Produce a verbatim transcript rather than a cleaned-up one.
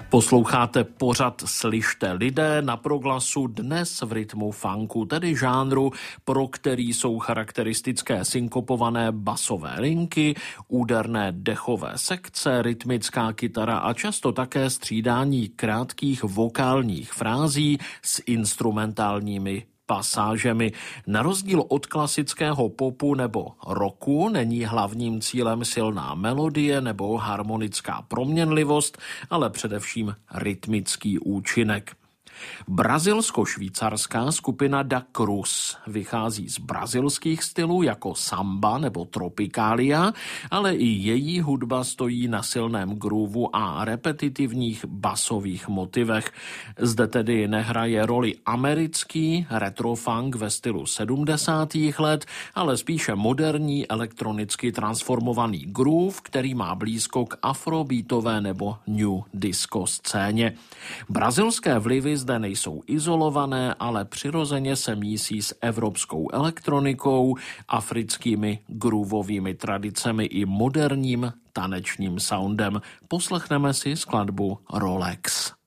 Posloucháte pořad Slyšte lidé na Proglasu, dnes v rytmu funku, tedy žánru, pro který jsou charakteristické synkopované basové linky, úderné dechové sekce, rytmická kytara a často také střídání krátkých vokálních frází s instrumentálními pasážemi. Na rozdíl od klasického popu nebo rocku není hlavním cílem silná melodie nebo harmonická proměnlivost, ale především rytmický účinek. Brazilsko-švýcarská skupina Da Cruz vychází z brazilských stylů jako samba nebo tropikália, ale i její hudba stojí na silném groovu a repetitivních basových motivech. Zde tedy nehraje roli americký retrofunk ve stylu sedmdesátých let, ale spíše moderní elektronicky transformovaný groove, který má blízko k afrobeatové nebo new disco scéně. Brazilské vlivy zde nejsou izolované, ale přirozeně se mísí s evropskou elektronikou, africkými groovovými tradicemi i moderním tanečním soundem. Poslechneme si skladbu Rolex.